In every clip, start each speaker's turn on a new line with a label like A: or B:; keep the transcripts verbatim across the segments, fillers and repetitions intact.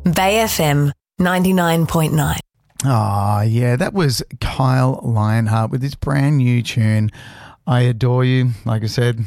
A: Bay F M ninety-nine point nine.
B: Oh, yeah, that was Kyle Lionheart with his brand new tune, I Adore You. Like I said,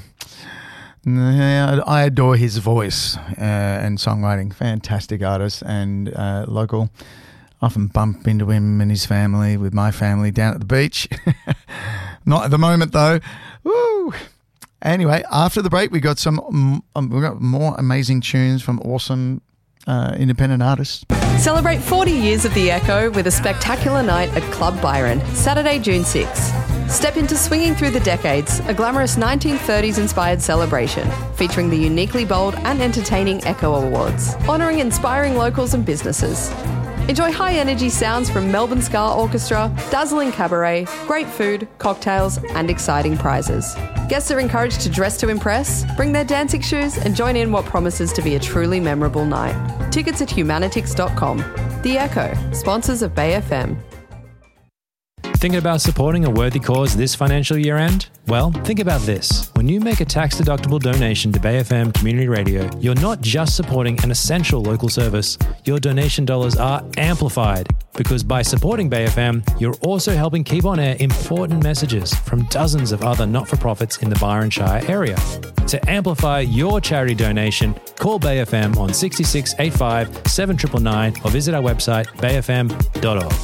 B: I adore his voice uh, and songwriting. Fantastic artist and uh, local. Often bump into him and his family with my family down at the beach. Not at the moment, though. Woo! Anyway, after the break, we got some um, we got more amazing tunes from awesome uh, independent artists.
C: Celebrate forty years of The Echo with a spectacular night at Club Byron, Saturday, June sixth. Step into Swinging Through the Decades, a glamorous nineteen thirties-inspired celebration featuring the uniquely bold and entertaining Echo Awards, honouring inspiring locals and businesses. Enjoy high-energy sounds from Melbourne Ska Orchestra, dazzling cabaret, great food, cocktails and exciting prizes. Guests are encouraged to dress to impress, bring their dancing shoes and join in what promises to be a truly memorable night. Tickets at humanitix dot com. The Echo, sponsors of Bay F M.
D: Thinking about supporting a worthy cause this financial year end? Well, think about this. When you make a tax-deductible donation to Bay F M Community Radio, you're not just supporting an essential local service. Your donation dollars are amplified because by supporting Bay F M, you're also helping keep on air important messages from dozens of other not-for-profits in the Byron Shire area. To amplify your charity donation, call Bay F M on six six eight five seven nine nine nine or visit our website bay f m dot org.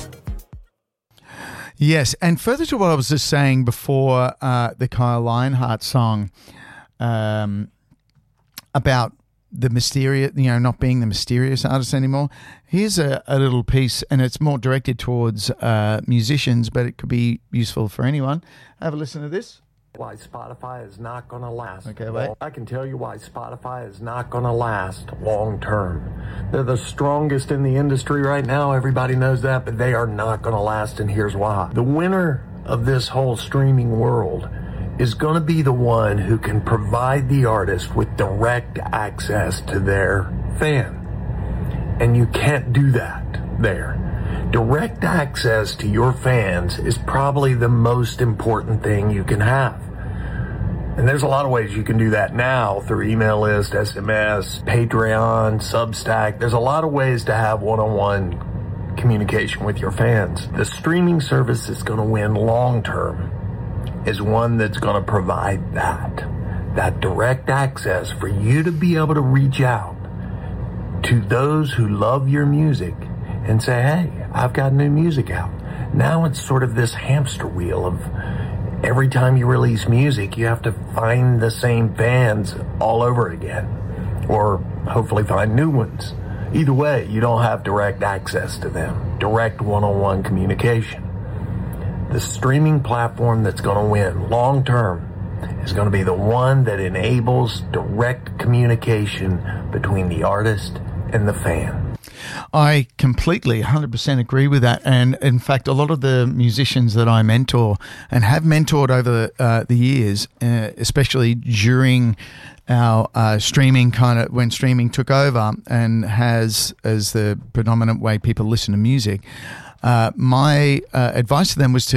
B: Yes, and further to what I was just saying before, uh, the Kyle Lionheart song um, about the mysterious, you know, not being the mysterious artist anymore. Here's a, a little piece, and it's more directed towards uh, musicians, but it could be useful for anyone. Have a listen to this.
E: Why Spotify is not going to last.
B: Okay, wait.
E: I can tell you why Spotify is not going to last long term. They're the strongest in the industry right now. Everybody knows that, but they are not going to last, and here's why. The winner of this whole streaming world is going to be the one who can provide the artist with direct access to their fan. And you can't do that there. Direct access to your fans is probably the most important thing you can have. And there's a lot of ways you can do that now through email list, S M S, Patreon, Substack. There's a lot of ways to have one-on-one communication with your fans. The streaming service that's going to win long-term is one that's going to provide that. That direct access for you to be able to reach out to those who love your music and say, hey, I've got new music out. Now it's sort of this hamster wheel of every time you release music, you have to find the same fans all over again, or hopefully find new ones. Either way, you don't have direct access to them, direct one-on-one communication. The streaming platform that's going to win long term is going to be the one that enables direct communication between the artist and the fan.
B: I completely one hundred percent agree with that. And in fact, a lot of the musicians that I mentor and have mentored over uh, the years, uh, especially during our uh, streaming kind of when streaming took over and has as the predominant way people listen to music, uh, my uh, advice to them was to